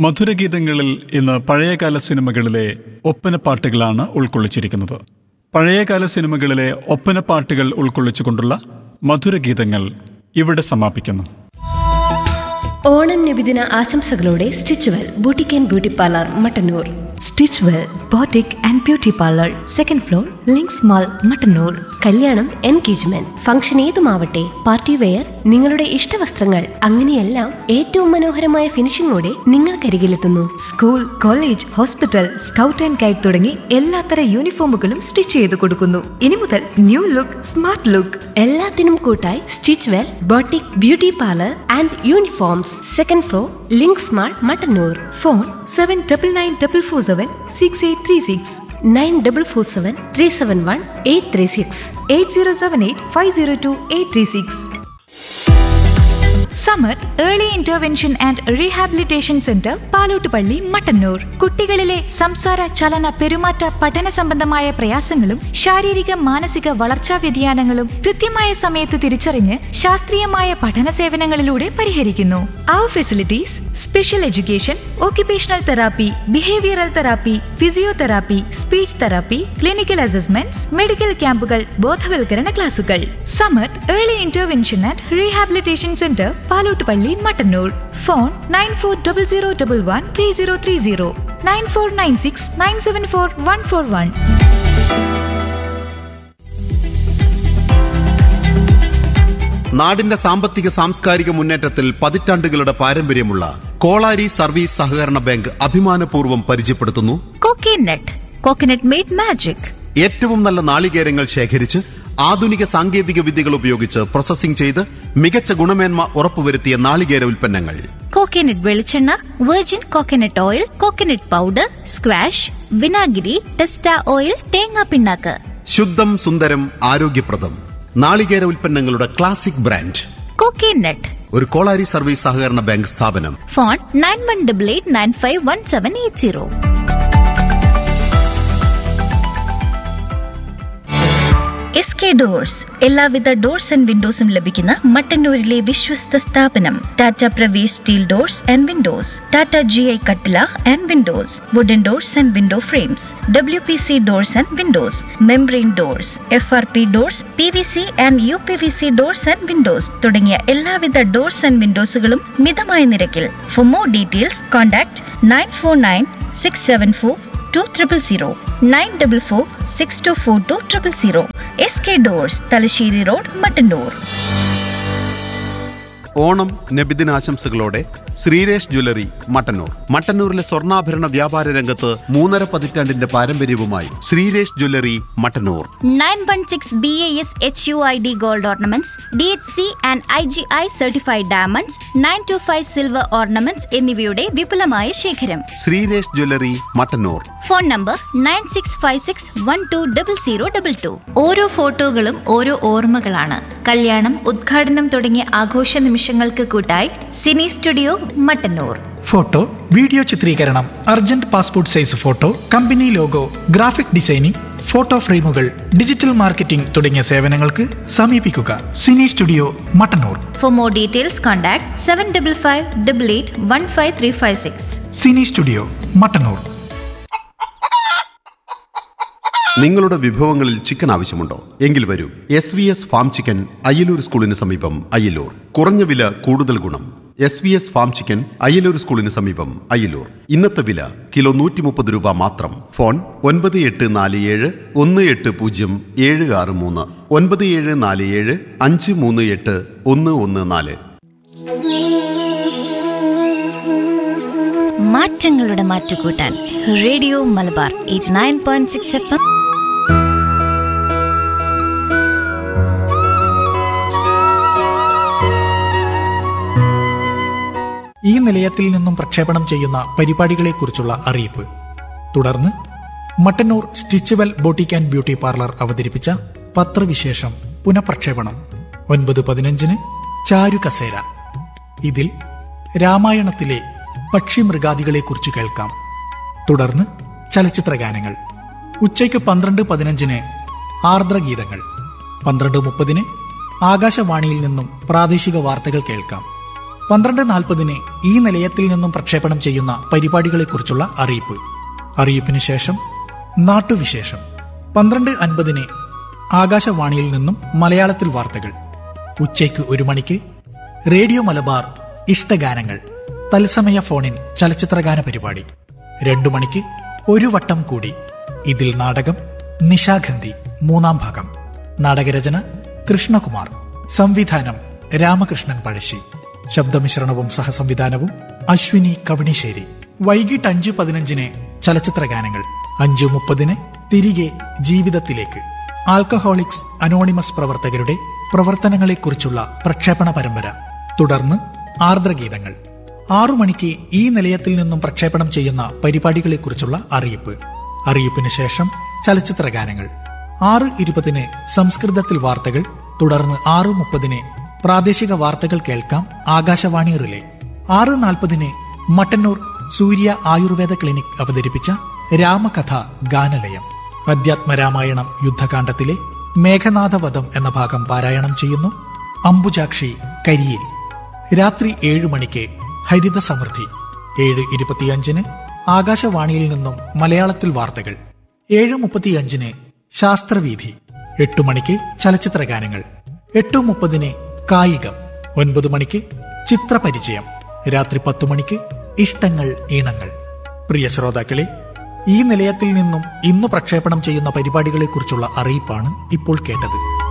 മധുരഗീതങ്ങളിൽ ഇന്ന് പഴയകാല സിനിമകളിലെ ഒപ്പനപ്പാട്ടുകളാണ് ഉൾക്കൊള്ളിച്ചിരിക്കുന്നത്. പഴയകാല സിനിമകളിലെ ഒപ്പനപ്പാട്ടുകൾ ഉൾക്കൊള്ളിച്ചുകൊണ്ടുള്ള മധുരഗീതങ്ങൾ ഇവിടെ സമാപിക്കുന്നു. Onam നബിദിന ആശംസകളോടെ Stitchwell boutique and beauty parlour Mattannur. Stitchwell boutique and beauty parlour, second floor, links mall, Mattannur. കല്യാണം, എൻഗേജ്മെന്റ്, ഫംഗ്ഷൻ ഏതുമാവട്ടെ, പാർട്ടി വെയർ, നിങ്ങളുടെ ഇഷ്ടവസ്ത്രങ്ങൾ, അങ്ങനെയെല്ലാം ഏറ്റവും മനോഹരമായ ഫിനിഷിംഗോടെ നിങ്ങൾക്കരികിലെത്തുന്നു. School, college, hospital, scout and guide തുടങ്ങി എല്ലാത്തര യൂണിഫോമുകളും സ്റ്റിച്ച് ചെയ്ത് കൊടുക്കുന്നു. ഇനി മുതൽ ന്യൂ ലുക്ക്, സ്മാർട്ട് ലുക്ക്. എല്ലാത്തിനും കൂട്ടായി Stitchwell boutique beauty parlour and uniforms, second floor, links mall, Mattannur. Phone 7994476836, 9447371836, 8078502836. Summer early intervention and rehabilitation centre, Palottupalli, Mattannur. കുട്ടികളിലെ സംസാര, ചലന, പെരുമാറ്റ, പഠന സംബന്ധമായ പ്രയാസങ്ങളും ശാരീരിക മാനസിക വളർച്ചാ വ്യതിയാനങ്ങളും കൃത്യമായ സമയത്ത് തിരിച്ചറിഞ്ഞ് ശാസ്ത്രീയമായ പഠന സേവനങ്ങളിലൂടെ പരിഹരിക്കുന്നു. അവർ facilities: special education, occupational therapy, behavioural therapy, physiotherapy, speech therapy, clinical assessments, medical ക്യാമ്പുകൾ, ബോധവൽക്കരണ ക്ലാസുകൾ. Summer early intervention and rehabilitation centre, Palottupalli, Mattannur. Phone 9400113030, 9496974141. നാടിന്റെ സാമ്പത്തിക സാംസ്കാരിക മുന്നേറ്റത്തിൽ പതിറ്റാണ്ടുകളുടെ പാരമ്പര്യമുള്ള കോളാരി സർവീസ് സഹകരണ ബാങ്ക് അഭിമാനപൂർവ്വം പരിചയപ്പെടുത്തുന്നു കോക്കനട്ട്. Coconut made magic. ഏറ്റവും നല്ല നാളികേരങ്ങൾ ശേഖരിച്ച് ആധുനിക സാങ്കേതിക വിദ്യകൾ ഉപയോഗിച്ച് പ്രോസസ്സിംഗ് ചെയ്ത് മികച്ച ഗുണമേന്മ ഉറപ്പുവരുത്തിയ നാളികേര ഉൽപ്പന്നങ്ങൾ. കോക്കനട്ട് വെളിച്ചെണ്ണ, virgin coconut oil, coconut powder, squash, വിനാഗിരി, ടെസ്റ്റ ഓയിൽ, തേങ്ങാ പിണ്ണാക്ക്. ശുദ്ധം, സുന്ദരം, ആരോഗ്യപ്രദം നാളികേര ഉൽപ്പന്നങ്ങളുടെ ക്ലാസിക് ബ്രാൻഡ് കോക്കനട്ട്. ഒരു കോളാരി സർവീസ് സഹകരണ ബാങ്ക് സ്ഥാപനം. ഫോൺ 9188951780. SK ഡോർസ്, എല്ലാവിധ ഡോർസ് ആൻഡ് വിൻഡോസും ലഭിക്കുന്ന മട്ടന്നൂരിലെ വിശ്വസ്ത സ്ഥാപനം. Tata Pravesh steel doors and Windows, Tata GI കട്ടില and Windows, wooden doors and window frames, WPC doors and Windows, membrane doors, FRP doors, PVC and UPVC doors and Windows തുടങ്ങിയ എല്ലാവിധ doors and വിൻഡോസുകളും മിതമായ നിരക്കിൽ. For more details contact 9496742000, 9446242000. SK doors, Thalassery road, Mattannur. Onam നബിദിനാശംസകളോടെ Sreeresh jewellery, Mattannur. മട്ടന്നൂരിലെ സ്വർണ്ണാഭരണ വ്യാപാര രംഗത്ത് 3.5 പതിറ്റാണ്ടിന്റെ പാരമ്പര്യവുമായി Sreeresh jewellery, Mattannur. 916 BAS HUID gold ornaments, DHC and IGI certified diamonds, 925 silver ornaments എന്നിവയുടെ വിപുലമായ ശേഖരം. Sreeresh jewellery, Mattannur. Phone number 9656120022. ഓരോ ഫോട്ടോകളും ഓരോ ഓർമ്മകളാണ്. കല്യാണം, ഉദ്ഘാടനം തുടങ്ങിയ ആഘോഷ നിമിഷങ്ങൾക്ക് കൂട്ടായി Sini studio, Mattannur. Photo, video ചിത്രീകരണം, urgent passport size photo, company logo, graphic designing, photo ഫ്രെയിമുകൾ, ഡിജിറ്റൽ മാർക്കറ്റിംഗ് തുടങ്ങിയ സേവനങ്ങൾക്ക് സമീപിക്കുക Sini studio, Mattannur. For more details contact 7555815356. Sini studio, Mattannur. നിങ്ങളുടെ വിഭവങ്ങളിൽ ചിക്കൻ ആവശ്യമുണ്ടോ? എങ്കിൽ വരൂ. SVS ഫാം ചിക്കൻ, അയ്യലൂർ സ്കൂളിന് സമീപം, അയ്യലൂർ. കുറഞ്ഞ വില, കൂടുതൽ ഗുണം. SVS ഫാം ചിക്കൻ, അയ്യലൂർ സ്കൂളിന് സമീപം, അയ്യലൂർ. ഇന്നത്തെ വില കിലോ 130 രൂപ മാത്രം. ഫോൺ 9847180763, 9747538114. മാറ്റങ്ങളുടെ മാറ്റുകൂട്ടാൻ റേഡിയോ മലബാർ 89.6 FM. ഈ നിലയത്തിൽ നിന്നും പ്രക്ഷേപണം ചെയ്യുന്ന പരിപാടികളെക്കുറിച്ചുള്ള അറിയിപ്പ്. തുടർന്ന് Mattannur Stitchwell boutique and beauty parlour അവതരിപ്പിച്ച പത്രവിശേഷം പുനഃപ്രക്ഷേപണം 9:15 ചാരുകസേര. ഇതിൽ രാമായണത്തിലെ പക്ഷിമൃഗാദികളെക്കുറിച്ച് കേൾക്കാം. തുടർന്ന് ചലച്ചിത്ര ഗാനങ്ങൾ. ഉച്ചയ്ക്ക് 12:15 ആർദ്രഗീതങ്ങൾ. 12:30 ആകാശവാണിയിൽ നിന്നും പ്രാദേശിക വാർത്തകൾ കേൾക്കാം. 12:40 ഈ നിലയത്തിൽ നിന്നും പ്രക്ഷേപണം ചെയ്യുന്ന പരിപാടികളെക്കുറിച്ചുള്ള അറിയിപ്പ്. അറിയിപ്പിന് ശേഷം നാട്ടുവിശേഷം. 12:50 ആകാശവാണിയിൽ നിന്നും മലയാളത്തിൽ വാർത്തകൾ. ഉച്ചയ്ക്ക് 1 മണിക്ക് റേഡിയോ മലബാർ ഇഷ്ടഗാനങ്ങൾ തത്സമയ ഫോണിൻ ചലച്ചിത്രഗാന പരിപാടി. 2 മണിക്ക് ഒരു വട്ടം കൂടി. ഇതിൽ നാടകം നിശാഗന്ധി 3-ാം ഭാഗം. നാടകരചന കൃഷ്ണകുമാർ. സംവിധാനം രാമകൃഷ്ണൻ പഴശ്ശി. ശബ്ദമിശ്രണവും സഹസംവിധാനവും അശ്വിനി കവണിശ്ശേരി. വൈകിട്ട് 5:15 ചലച്ചിത്രഗാനങ്ങൾ. 5:30 തിരികെ ജീവിതത്തിലേക്ക്. ആൽക്കഹോളിക്സ് അനോണിമസ് പ്രവർത്തകരുടെ പ്രവർത്തനങ്ങളെക്കുറിച്ചുള്ള പ്രക്ഷേപണ പരമ്പര. തുടർന്ന് ആർദ്രഗീതങ്ങൾ. 6 മണിക്ക് ഈ നിലയത്തിൽ നിന്നും പ്രക്ഷേപണം ചെയ്യുന്ന പരിപാടികളെക്കുറിച്ചുള്ള അറിയിപ്പ്. അറിയിപ്പിന് ശേഷം ചലച്ചിത്രഗാനങ്ങൾ. 6:20 സംസ്കൃതത്തിൽ വാർത്തകൾ. തുടർന്ന് 6:30 പ്രാദേശിക വാർത്തകൾ കേൾക്കാം ആകാശവാണി റിലേ. 6:40 മട്ടന്നൂർ സൂര്യ ആയുർവേദ ക്ലിനിക് അവതരിപ്പിച്ച രാമകഥ ഗാനലയം. അധ്യാത്മരാമായണം യുദ്ധകാണ്ഡത്തിലെ മേഘനാഥവധം എന്ന ഭാഗം പാരായണം ചെയ്യുന്നു അംബുജാക്ഷി കരിയിൽ. രാത്രി 7 മണിക്ക് ഹരിത സമൃദ്ധി. 7:25 ആകാശവാണിയിൽ നിന്നും മലയാളത്തിൽ വാർത്തകൾ. 7:35 ശാസ്ത്രവീഥി. 8 മണിക്ക് ചലച്ചിത്രഗാനങ്ങൾ. 8:30 കായികം. 9 മണിക്ക് ചിത്രപരിചയം. രാത്രി 10 മണിക്ക് ഇഷ്ടങ്ങൾ ഈണങ്ങൾ. പ്രിയ ശ്രോതാക്കളെ, ഈ നിലയത്തിൽ നിന്നും ഇന്ന് പ്രക്ഷേപണം ചെയ്യുന്ന പരിപാടികളെക്കുറിച്ചുള്ള അറിയിപ്പാണ് ഇപ്പോൾ കേട്ടത്.